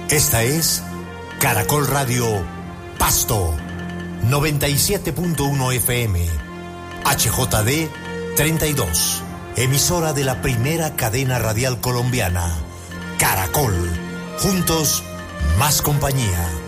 Esta es Caracol Radio Pasto, 97.1 FM, HJD 32, emisora de la primera cadena radial colombiana, Caracol. Juntos, más compañía.